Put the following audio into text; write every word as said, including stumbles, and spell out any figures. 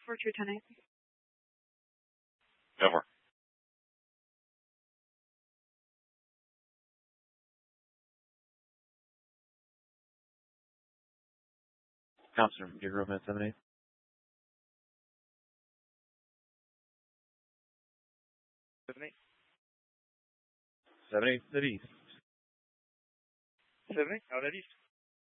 four two ten eight. Over. Thompson, your room at seven eight. Seven eight. Seven eight, City East. Seven eight, out at East.